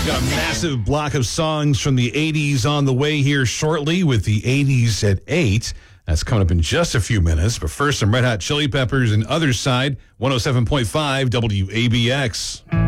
Got a massive block of songs from the 80s on the way here shortly with the 80s at 8. That's coming up in just a few minutes. But first, some Red Hot Chili Peppers and Other Side, 107.5 WABX.